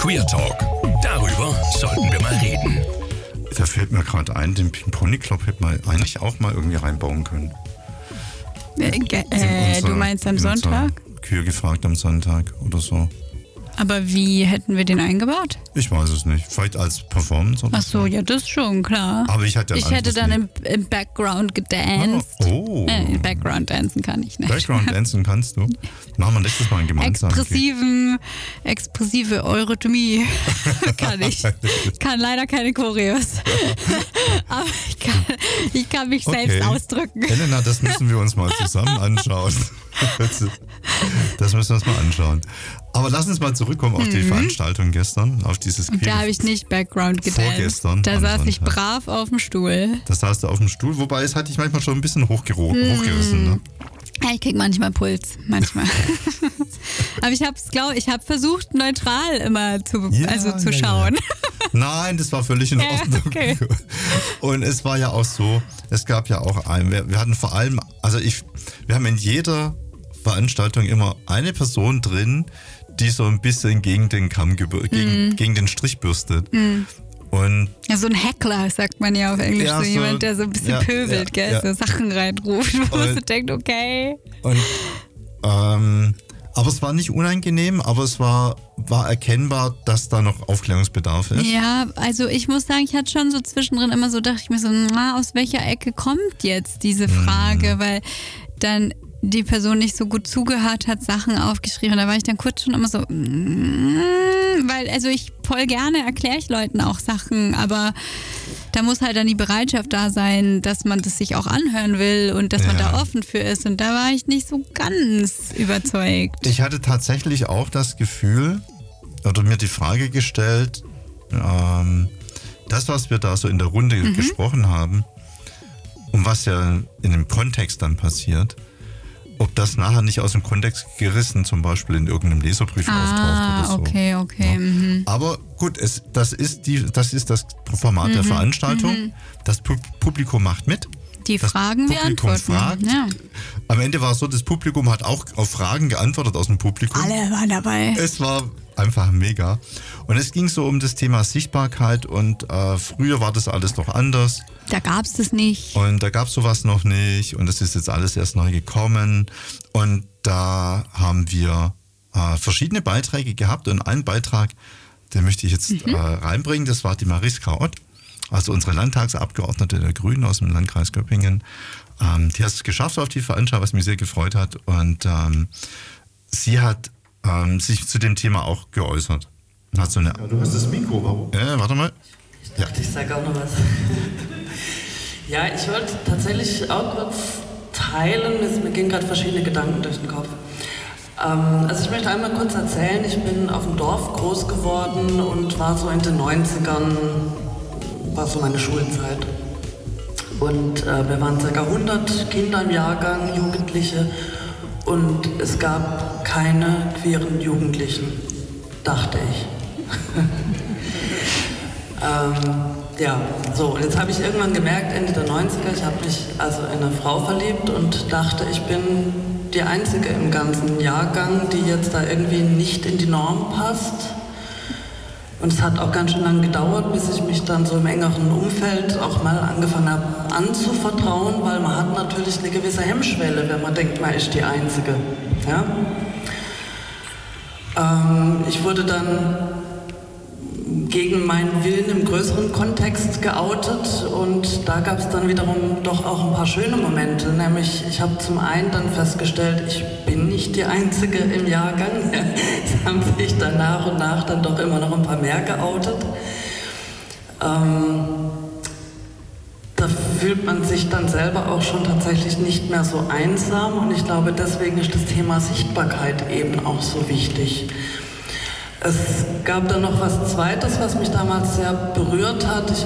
Queer Talk. Darüber sollten wir mal reden. Da fällt mir gerade ein, den Pink Pony Club hätte man eigentlich auch mal irgendwie reinbauen können. Du meinst am Sonntag? Kühe gefragt am Sonntag oder so. Aber wie hätten wir den eingebaut? Ich weiß es nicht. Vielleicht als Performance oder Ach so, ja, das schon, klar. Aber ich hätte dann im Background gedanced. Oh. Background dancen kann ich nicht. Background dancen kannst du? Machen wir nächstes Mal gemeinsam. Expressive Eurythmie kann ich. Kann leider keine Choreos. Aber ich kann mich selbst ausdrücken. Elena, das müssen wir uns mal zusammen anschauen. Das müssen wir uns mal anschauen. Aber lass uns mal zurückkommen auf die Veranstaltung gestern, auf dieses Queer. Da habe ich nicht Background gedanced. Vorgestern. Da saß ich brav auf dem Stuhl. Da saß du auf dem Stuhl, wobei es hatte ich manchmal schon ein bisschen hochgerissen. Ne? Ja, ich krieg manchmal Puls, manchmal. Aber ich habe versucht, neutral immer zu schauen. Ja. Nein, das war völlig in Ordnung. Okay. Und es war ja auch so, es gab ja auch wir hatten vor allem, wir haben in jeder Veranstaltung immer eine Person drin, die so ein bisschen gegen den Kamm, gegen den Strich bürstet. Und ja, so ein Heckler, sagt man ja auf Englisch, so jemand, der so ein bisschen pöbelt, so Sachen reinruft, wo man so denkt, okay. Aber es war nicht unangenehm, aber es war erkennbar, dass da noch Aufklärungsbedarf ist. Ja, also ich muss sagen, ich hatte schon so zwischendrin immer so, dachte ich mir so, aus welcher Ecke kommt jetzt diese Frage, weil dann die Person nicht so gut zugehört hat, Sachen aufgeschrieben. Da war ich dann kurz schon immer so, weil, also ich voll gerne erkläre ich Leuten auch Sachen, aber da muss halt dann die Bereitschaft da sein, dass man das sich auch anhören will und dass man da offen für ist. Und da war ich nicht so ganz überzeugt. Ich hatte tatsächlich auch das Gefühl, oder mir die Frage gestellt, das, was wir da so in der Runde gesprochen haben, und was ja in dem Kontext dann passiert, ob das nachher nicht aus dem Kontext gerissen zum Beispiel in irgendeinem Leserbrief auftaucht oder so. Okay. Ja. Aber gut, das ist das Format der Veranstaltung. Das Publikum macht mit. Die Fragen wir antworten. Fragt. Ja. Am Ende war es so, das Publikum hat auch auf Fragen geantwortet aus dem Publikum. Alle waren dabei. Es war einfach mega. Und es ging so um das Thema Sichtbarkeit und früher war das alles noch anders. Da gab es das nicht. Und da gab es sowas noch nicht und das ist jetzt alles erst neu gekommen. Und da haben wir verschiedene Beiträge gehabt und einen Beitrag, den möchte ich jetzt reinbringen, das war die Mariska Ott, also unsere Landtagsabgeordnete der Grünen aus dem Landkreis Göppingen. Die hat es geschafft auf die Veranstaltung, was mich sehr gefreut hat. Und sie hat sich zu dem Thema auch geäußert. Hat so eine du hast das Mikro, warum? Warte mal. Ich dachte, ich sage auch noch was. Ja, ich wollte tatsächlich auch kurz teilen, mir gehen gerade verschiedene Gedanken durch den Kopf. Also ich möchte einmal kurz erzählen, ich bin auf dem Dorf groß geworden und war so in den 90ern, war so meine Schulzeit. Und wir waren ca. 100 Kinder im Jahrgang, Jugendliche, und es gab keine queeren Jugendlichen, dachte ich. Und jetzt habe ich irgendwann gemerkt, Ende der 90er, ich habe mich also in eine Frau verliebt und dachte, ich bin die Einzige im ganzen Jahrgang, die jetzt da irgendwie nicht in die Norm passt. Und es hat auch ganz schön lange gedauert, bis ich mich dann so im engeren Umfeld auch mal angefangen habe anzuvertrauen, weil man hat natürlich eine gewisse Hemmschwelle, wenn man denkt, man ist die Einzige. Ja? Ich wurde dann gegen meinen Willen im größeren Kontext geoutet und da gab es dann wiederum doch auch ein paar schöne Momente, nämlich ich habe zum einen dann festgestellt, ich bin nicht die Einzige im Jahrgang, es haben sich dann nach und nach dann doch immer noch ein paar mehr geoutet. Da fühlt man sich dann selber auch schon tatsächlich nicht mehr so einsam und ich glaube, deswegen ist das Thema Sichtbarkeit eben auch so wichtig. Es gab dann noch was Zweites, was mich damals sehr berührt hat. Ich